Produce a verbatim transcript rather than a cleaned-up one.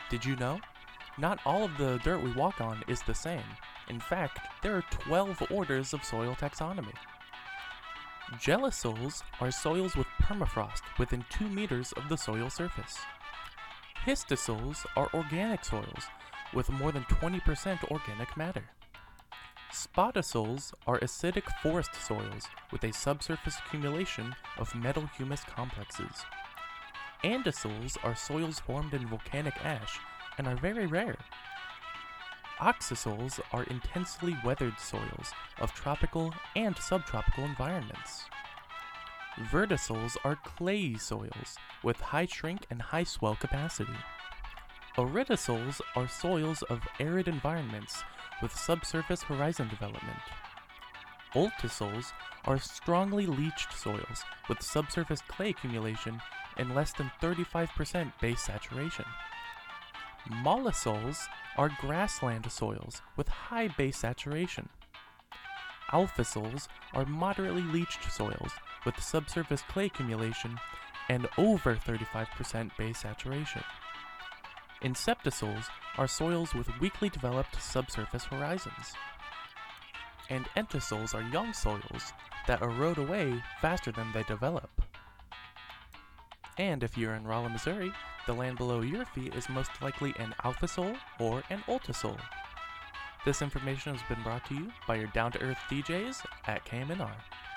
Did you know? Not all of the dirt we walk on is the same. In fact, there are twelve orders of soil taxonomy. Gelisols are soils with permafrost within two meters of the soil surface. Histosols are organic soils with more than twenty percent organic matter. Spotosols are acidic forest soils with a subsurface accumulation of metal humus complexes. Andisols are soils formed in volcanic ash and are very rare. Oxisols are intensely weathered soils of tropical and subtropical environments. Vertisols are clayey soils with high shrink and high swell capacity. Aridisols are soils of arid environments with subsurface horizon development. Ultisols are strongly leached soils with subsurface clay accumulation and less than thirty-five percent base saturation. Mollisols are grassland soils with high base saturation. Alphasols are moderately leached soils with subsurface clay accumulation and over thirty-five percent base saturation. Inceptisols are soils with weakly developed subsurface horizons. And entisols are young soils that erode away faster than they develop. And if you're in Rolla, Missouri, the land below your feet is most likely an alphasol or an ultisol. This information has been brought to you by your down-to-earth D Js at K M N R.